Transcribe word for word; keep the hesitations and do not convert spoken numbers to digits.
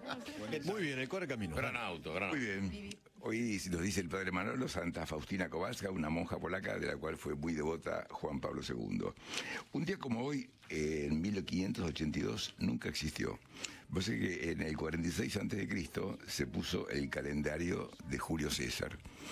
Muy bien, el Correcaminos. Gran auto, gran auto. Muy bien. Hoy nos dice el padre Manolo, Santa Faustina Kowalska, una monja polaca de la cual fue muy devota Juan Pablo segundo. Un día como hoy, en mil quinientos ochenta y dos, nunca existió. Vos sabés que en el cuarenta y seis antes de Cristo se puso el calendario de Julio César.